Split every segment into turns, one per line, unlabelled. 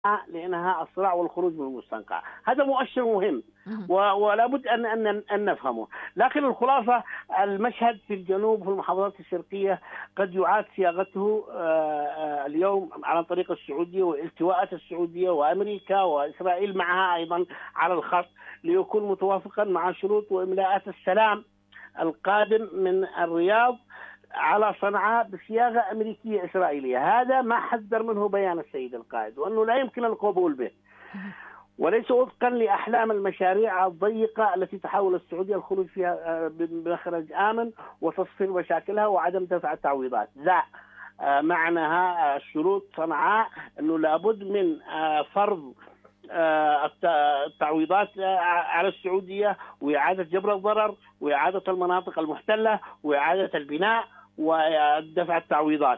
لأنها الصراع والخروج من المستنقع. هذا مؤشر مهم
مهم.
ولا بد أن نفهمه. لكن الخلاصة، المشهد في الجنوب في المحافظات الشرقية قد يعاد صياغته اليوم عن طريق السعودية والالتواءات السعودية وأمريكا وإسرائيل معها أيضا على الخط، ليكون متوافقا مع شروط وإملاءات السلام القادم من الرياض على صنعاء بصياغة أمريكية إسرائيلية. هذا ما حذر منه بيان السيد القائد، وأنه لا يمكن القبول به، وليس وفقا لأحلام المشاريع الضيقة التي تحاول السعودية الخروج فيها بمخرج آمن وتصفير مشاكلها وعدم دفع التعويضات. لا، معناها شروط صنعاء أنه لابد من فرض التعويضات على السعودية، وإعادة جبر الضرر، وإعادة المناطق المحتلة، وإعادة البناء، ودفع التعويضات.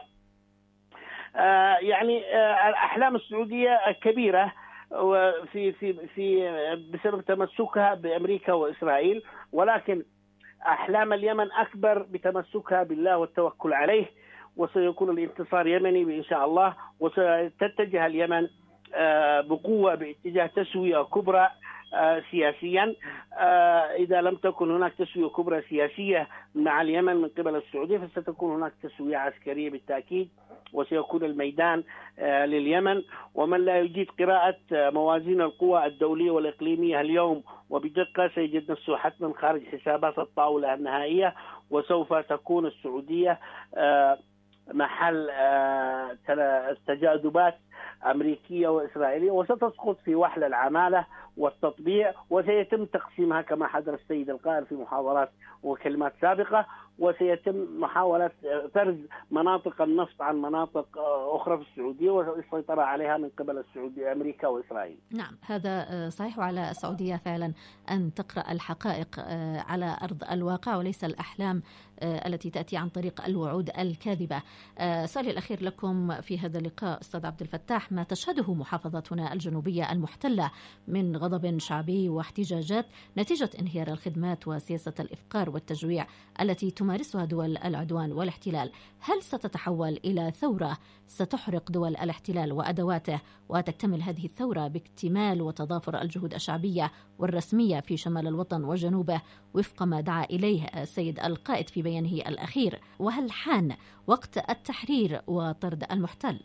يعني أحلام السعودية كبيرة في بسبب تمسكها بأمريكا وإسرائيل، ولكن أحلام اليمن أكبر بتمسكها بالله والتوكل عليه، وسيكون الانتصار يمني إن شاء الله، وستتجه اليمن بقوة باتجاه تسوية كبرى سياسيا. إذا لم تكن هناك تسوية كبرى سياسية مع اليمن من قبل السعودية، فستكون هناك تسوية عسكرية بالتأكيد، وسيكون الميدان لليمن. ومن لا يجيد قراءة موازين القوى الدولية والإقليمية اليوم وبدقة سيجد نفسه حتما خارج حسابات الطاولة النهائية، وسوف تكون السعودية محل تجاذبات أمريكية وإسرائيلية، وستسقط في وحل العمالة والتطبيع، وسيتم تقسيمها كما حذر السيد القائد في محاضرات وكلمات سابقة، وسيتم محاولة فرز مناطق النفط عن مناطق أخرى في السعودية والسيطرة عليها من قبل السعودية أمريكا وإسرائيل.
نعم، هذا صحيح. على السعودية فعلا أن تقرأ الحقائق على أرض الواقع وليس الأحلام التي تأتي عن طريق الوعود الكاذبة. سؤالي الأخير لكم في هذا اللقاء أستاذ عبد الفتاح: ما تشهده محافظتنا الجنوبية المحتلة من غضب شعبي واحتجاجات نتيجة انهيار الخدمات وسياسة الإفقار والتجويع التي تمارسها دول العدوان والاحتلال، هل ستتحول إلى ثورة ستحرق دول الاحتلال وأدواته، وتكتمل هذه الثورة باكتمال وتضافر الجهود الشعبية والرسمية في شمال الوطن وجنوبه وفق ما دعا إليه السيد القائد في بيانه الأخير؟ وهل حان وقت التحرير وطرد المحتل؟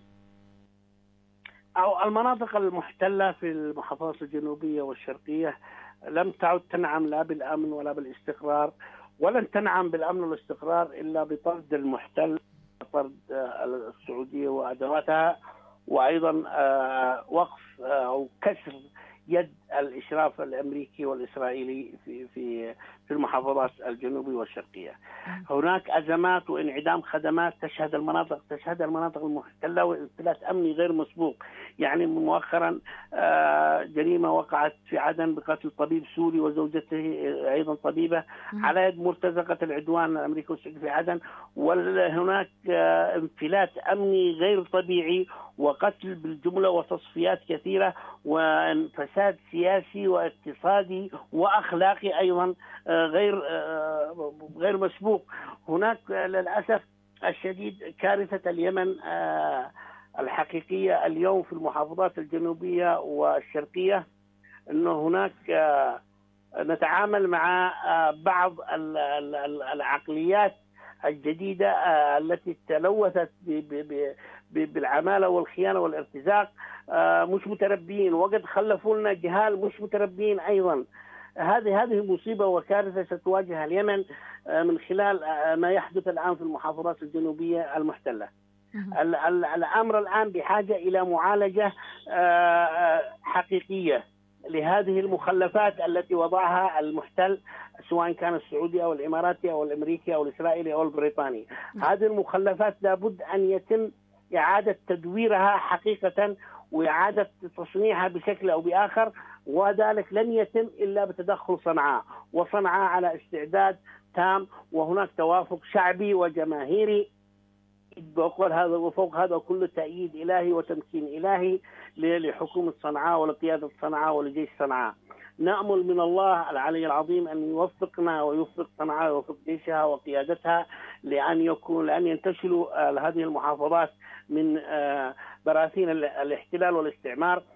أو المناطق المحتلة في المحافظات الجنوبية والشرقية لم تعد تنعم لا بالأمن ولا بالاستقرار، ولن تنعم بالأمن والاستقرار إلا بطرد المحتل، طرد السعودية وأدواتها، وأيضا وقف أو كسر يد الإشراف الأمريكي والإسرائيلي في المحافظات الجنوبية والشرقية. هناك أزمات وانعدام خدمات تشهد المناطق المحتلة وانفلات أمني غير مسبوق. يعني مؤخرا جريمة وقعت في عدن بقتل طبيب سوري وزوجته أيضا طبيبة على يد مرتزقة العدوان الأمريكي والسعودي في عدن. وهناك انفلات أمني غير طبيعي وقتل بالجملة وتصفيات كثيرة وفساد سياسي واقتصادي وأخلاقي أيضا غير مسبوق. هناك للأسف الشديد كارثة اليمن الحقيقية اليوم في المحافظات الجنوبية والشرقية، أنه هناك نتعامل مع بعض العقليات الجديدة التي تلوثت بالعمالة والخيانة والارتزاق، مش متربين، وقد خلفوا لنا جهال مش متربين أيضا. هذه مصيبة وكارثة ستواجه اليمن من خلال ما يحدث الآن في المحافظات الجنوبية المحتلة. الأمر الآن بحاجة إلى معالجة حقيقية لهذه المخلفات التي وضعها المحتل، سواء كان السعودي أو الإماراتي أو الأمريكي أو الإسرائيلي أو البريطاني. هذه المخلفات لابد أن يتم إعادة تدويرها حقيقة وإعادة تصنيعها بشكل أو بآخر، وذلك لن يتم إلا بتدخل صنعاء، وصنعاء على استعداد تام، وهناك توافق شعبي وجماهيري بقول هذا، وفوق هذا كله تأييد إلهي وتمكين إلهي لحكومة صنعاء ولقيادة صنعاء ولجيش صنعاء. نأمل من الله العلي العظيم أن يوفقنا ويوفق صنعاء ويوفق جيشها وقيادتها لأن ينتشلوا هذه المحافظات من براثين الاحتلال والاستعمار،